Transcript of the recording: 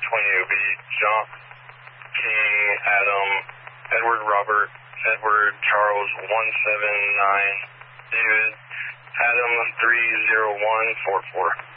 will be John, King, Adam, Edward, Robert, Edward, Charles, 179, David, Adam, 30144.